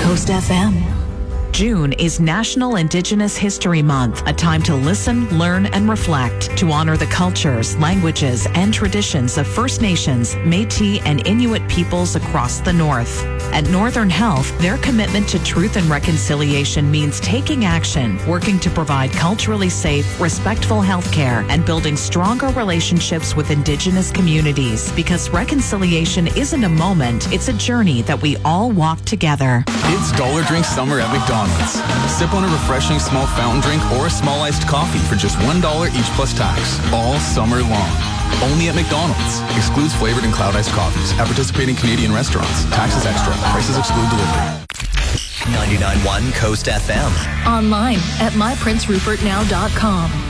Coast FM. June is National Indigenous History Month, a time to listen, learn, and reflect, to honor the cultures, languages, and traditions of First Nations, Métis, and Inuit peoples across the North. At Northern Health, their commitment to truth and reconciliation means taking action, working to provide culturally safe, respectful healthcare, and building stronger relationships with Indigenous communities. Because reconciliation isn't a moment, it's a journey that we all walk together. It's Dollar Drink Summer at McDonald's. Sip on a refreshing small fountain drink or a small iced coffee for just $1 each plus tax, all summer long. Only at McDonald's. Excludes flavored and cloud iced coffees at participating Canadian restaurants. Taxes extra. Prices exclude delivery. 99.1 Coast FM. Online at myprincerupertnow.com.